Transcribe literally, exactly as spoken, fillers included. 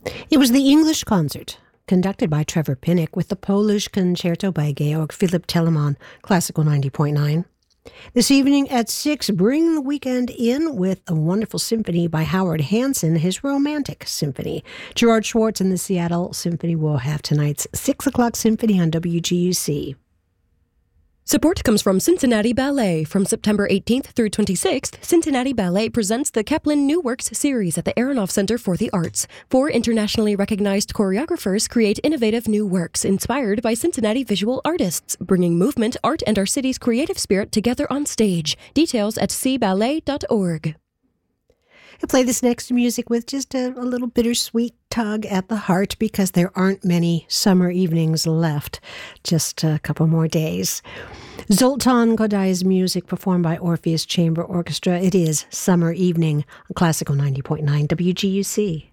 It was the English concert, conducted by Trevor Pinnock, with the Polish concerto by Georg Philipp Telemann, Classical ninety point nine. This evening at six, bring the weekend in with a wonderful symphony by Howard Hanson, his Romantic Symphony. Gerard Schwartz and the Seattle Symphony will have tonight's six o'clock symphony on W G U C. Support comes from Cincinnati Ballet. From September eighteenth through twenty-sixth, Cincinnati Ballet presents the Kaplan New Works series at the Aronoff Center for the Arts. Four internationally recognized choreographers create innovative new works inspired by Cincinnati visual artists, bringing movement, art, and our city's creative spirit together on stage. Details at c ballet dot org. I play this next music with just a, a little bittersweet tug at the heart because there aren't many summer evenings left. Just a couple more days. Zoltan Kodai's music performed by Orpheus Chamber Orchestra. It is Summer Evening on Classical ninety point nine W G U C.